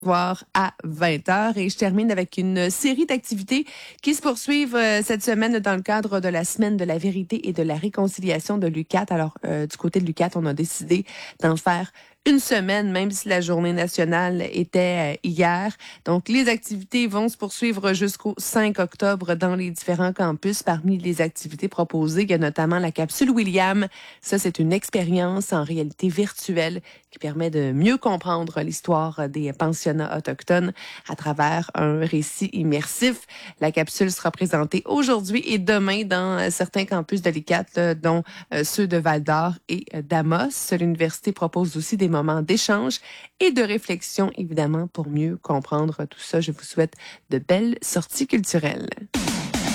Voir à 20h et je termine avec une série d'activités qui se poursuivent cette semaine dans le cadre de la semaine de la vérité et de la réconciliation de l'UQAT. Alors, du côté de l'UQAT, on a décidé d'en faire une semaine, même si la journée nationale était hier. Donc, les activités vont se poursuivre jusqu'au 5 octobre dans les différents campus. Parmi les activités proposées, il y a notamment la capsule William. Ça, c'est une expérience en réalité virtuelle qui permet de mieux comprendre l'histoire des pensionnats autochtones à travers un récit immersif. La capsule sera présentée aujourd'hui et demain dans certains campus de l'UQAT, dont ceux de Val-d'Or et d'Amos. L'université propose aussi des moments d'échange et de réflexion, évidemment, pour mieux comprendre tout ça. Je vous souhaite de belles sorties culturelles.